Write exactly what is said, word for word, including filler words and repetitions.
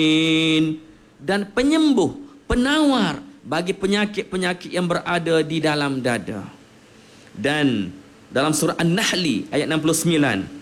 dan penyembuh, penawar bagi penyakit-penyakit yang berada di dalam dada. Dan dalam surah An-Nahl ayat enam puluh sembilan,